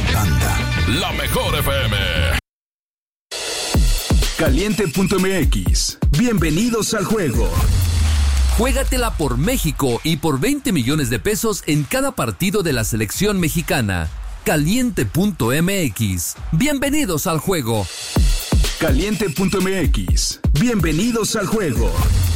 Panda. La mejor FM. Caliente.mx. Bienvenidos al juego. Juégatela por México y por 20 millones de pesos en cada partido de la selección mexicana. Caliente.mx. Bienvenidos al juego. Caliente.mx. Bienvenidos al juego.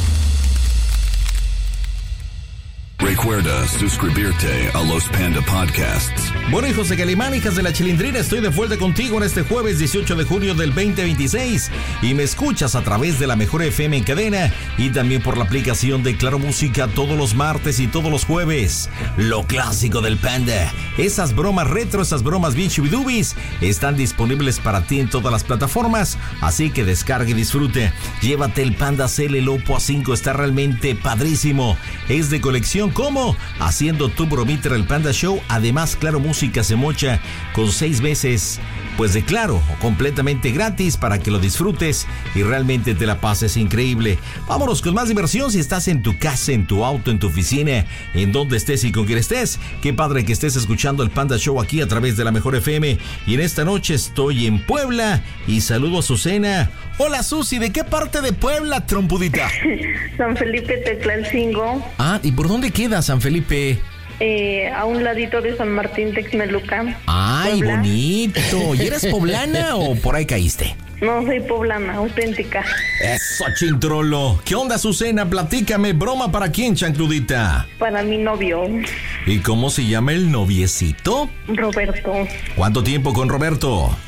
Recuerda suscribirte a los Panda Podcasts. Bueno, hijos de Calimán, hijas de la Chilindrina, estoy de vuelta contigo en este jueves 18 de junio del 2026 y me escuchas a través de la mejor FM en cadena y también por la aplicación de Claro Música todos los martes y todos los jueves. Lo clásico del Panda, esas bromas retro, esas bromas bien chubidubis, están disponibles para ti en todas las plataformas, así que descargue y disfrute. Llévate el Panda CL Lopo A5, está realmente padrísimo, es de colección. ¿Cómo? Haciendo tu bromita el Panda Show. Además, Claro Música se mocha con 6 meses pues de Claro, completamente gratis para que lo disfrutes y realmente te la pases increíble. Vámonos con más diversión. Si estás en tu casa, en tu auto, en tu oficina, en donde estés y con quien estés, qué padre que estés escuchando el Panda Show aquí a través de la mejor FM. Y en esta noche estoy en Puebla y saludo a Susana. Hola Susi, ¿de qué parte de Puebla, trompudita? San Felipe Teclalcingo. Ah, ¿y por dónde queda San Felipe? A un ladito de San Martín Texmelucan. ¡Ay, Puebla. Bonito! ¿Y eres poblana o por ahí caíste? No, soy poblana, auténtica. ¡Eso, chintrolo! ¿Qué onda, Susana? Platícame, ¿broma para quién, chancludita? Para mi novio. ¿Y cómo se llama el noviecito? Roberto. ¿Cuánto tiempo con Roberto?